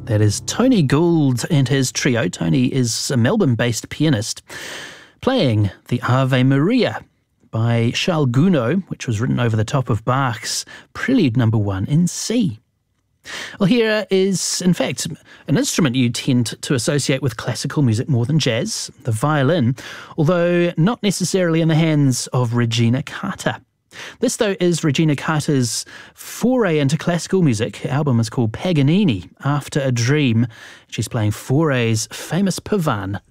That is Tony Gould and his trio. Tony is a Melbourne-based pianist playing the Ave Maria by Charles Gounod, which was written over the top of Bach's Prelude No. 1 in C. Well, here is, in fact, an instrument you tend to associate with classical music more than jazz, the violin, although not necessarily in the hands of Regina Carter. This, though, is Regina Carter's foray into classical music. Her album is called Paganini, After a Dream. She's playing Fauré's famous Pavane.